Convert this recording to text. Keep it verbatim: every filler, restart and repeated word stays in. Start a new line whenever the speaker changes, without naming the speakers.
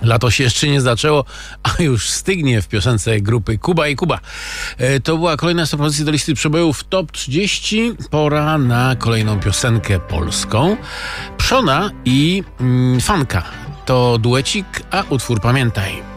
Lato się jeszcze nie zaczęło, a już stygnie w piosence grupy Kuba i Kuba. E, to była kolejna z propozycji do listy przebojów Top trzydzieści. Pora na kolejną piosenkę polską. Przona i mm, Fanka to duecik, a utwór Pamiętaj.